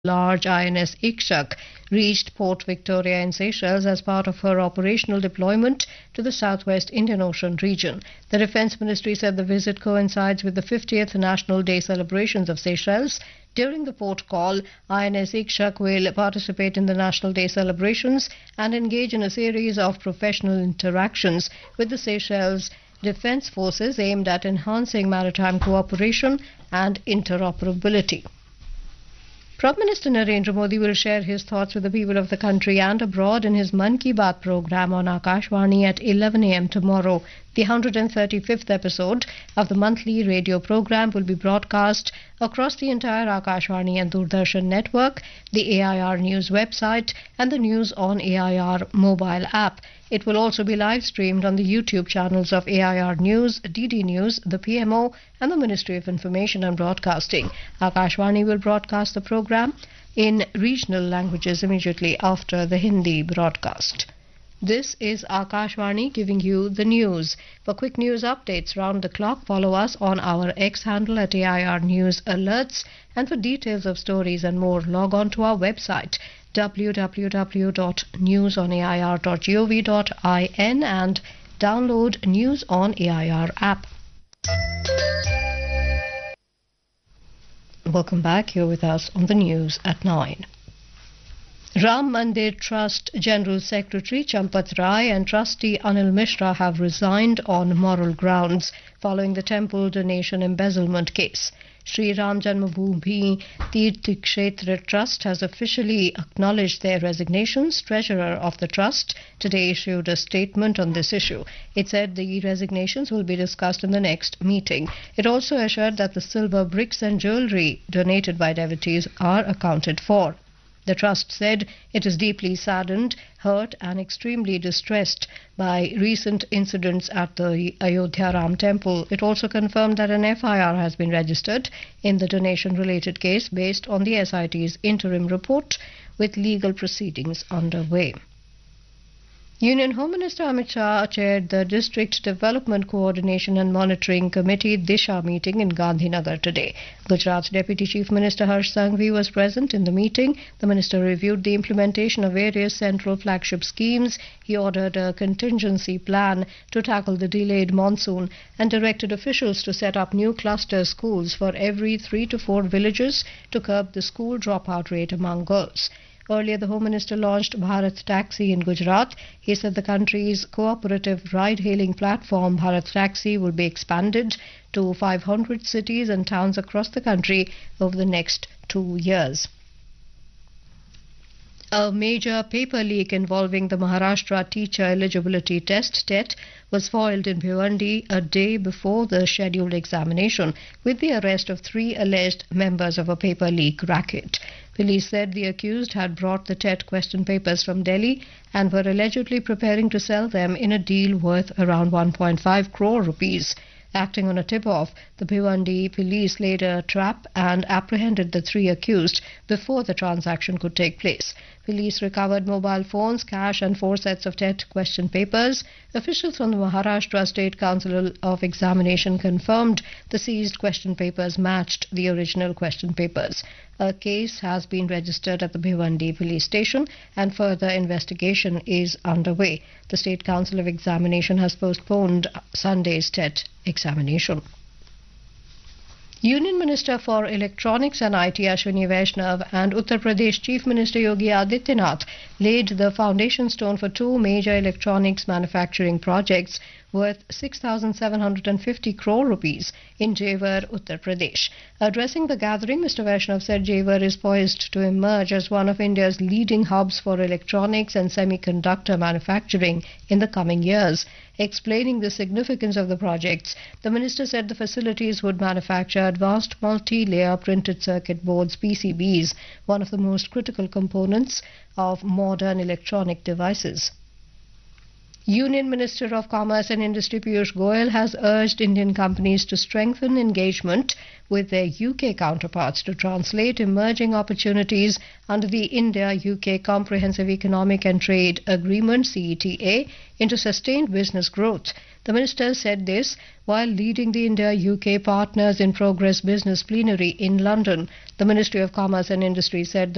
large INS Ikshak reached Port Victoria in Seychelles as part of her operational deployment to the southwest Indian Ocean region. The Defence Ministry said the visit coincides with the 50th National Day celebrations of Seychelles. During the port call, INS Ikshak will participate in the National Day celebrations and engage in a series of professional interactions with the Seychelles Defence Forces aimed at enhancing maritime cooperation and interoperability. Prime Minister Narendra Modi will share his thoughts with the people of the country and abroad in his Mann Ki Baat program on Akashvani at 11 a.m. tomorrow. The 135th episode of the monthly radio program will be broadcast across the entire Akashvani and Doordarshan network, the AIR News website and the News on AIR mobile app. It will also be live streamed on the YouTube channels of AIR News, DD News, the PMO and the Ministry of Information and Broadcasting. Akashvani will broadcast the program in regional languages immediately after the Hindi broadcast. This is Akashvani giving you the news. For quick news updates round the clock, follow us on our X handle at AIR News Alerts. And for details of stories and more, log on to our website www.newsonair.gov.in and download News on AIR app. Welcome back. You're with us on the news at 9. Ram Mandir Trust General Secretary Champat Rai and Trustee Anil Mishra have resigned on moral grounds following the temple donation embezzlement case. Sri Ram Janmabhoomi Tirth Kshetra Trust has officially acknowledged their resignations. Treasurer of the trust today issued a statement on this issue. It said the resignations will be discussed in the next meeting. It also assured that the silver bricks and jewellery donated by devotees are accounted for. The trust said it is deeply saddened, hurt and extremely distressed by recent incidents at the Ayodhya Ram Temple. It also confirmed that an FIR has been registered in the donation-related case based on the SIT's interim report, with legal proceedings underway. Union Home Minister Amit Shah chaired the District Development Coordination and Monitoring Committee Disha meeting in Gandhinagar today. Gujarat's Deputy Chief Minister Harsh Sanghvi was present in the meeting. The minister reviewed the implementation of various central flagship schemes. He ordered a contingency plan to tackle the delayed monsoon and directed officials to set up new cluster schools for every 3 to 4 villages to curb the school dropout rate among girls. Earlier, the Home Minister launched Bharat Taxi in Gujarat. He said the country's cooperative ride-hailing platform Bharat Taxi will be expanded to 500 cities and towns across the country over the next 2 years. A major paper leak involving the Maharashtra Teacher Eligibility Test (TET) was foiled in Bhiwandi a day before the scheduled examination, with the arrest of 3 alleged members of a paper leak racket. Police said the accused had brought the TET question papers from Delhi and were allegedly preparing to sell them in a deal worth around 1.5 crore rupees. Acting on a tip-off, the Bhiwandi police laid a trap and apprehended the 3 accused before the transaction could take place. Police recovered mobile phones, cash and 4 sets of TET question papers. Officials from the Maharashtra State Council of Examination confirmed the seized question papers matched the original question papers. A case has been registered at the Bhiwandi police station and further investigation is underway. The State Council of Examination has postponed Sunday's TET examination. Union Minister for Electronics and IT Ashwini Vaishnav and Uttar Pradesh Chief Minister Yogi Adityanath laid the foundation stone for 2 major electronics manufacturing projects worth 6,750 crore rupees in Jewar, Uttar Pradesh. Addressing the gathering, Mr. Vaishnav said Jewar is poised to emerge as one of India's leading hubs for electronics and semiconductor manufacturing in the coming years. Explaining the significance of the projects, the minister said the facilities would manufacture advanced multi-layer printed circuit boards (PCBs), one of the most critical components of modern electronic devices. Union Minister of Commerce and Industry Piyush Goyal has urged Indian companies to strengthen engagement with their UK counterparts to translate emerging opportunities under the India-UK Comprehensive Economic and Trade Agreement (CETA) into sustained business growth. The minister said this while leading the India-UK Partners in Progress Business Plenary in London. The Ministry of Commerce and Industry said the